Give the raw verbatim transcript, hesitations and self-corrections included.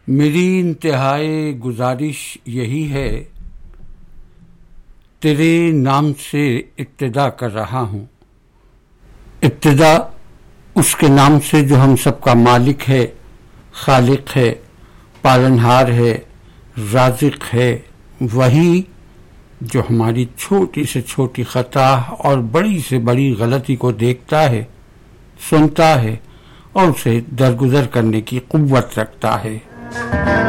मेरी इंतहाई गुजारिश यही है, तेरे नाम से इब्तिदा कर रहा हूँ। इब्तिदा उसके नाम से जो हम सबका मालिक है, खालिक है, पालनहार है, राज़िक है, वही जो हमारी छोटी से छोटी खता और बड़ी से बड़ी गलती को देखता है, सुनता है और उसे दरगुजर करने की कुव्वत रखता है।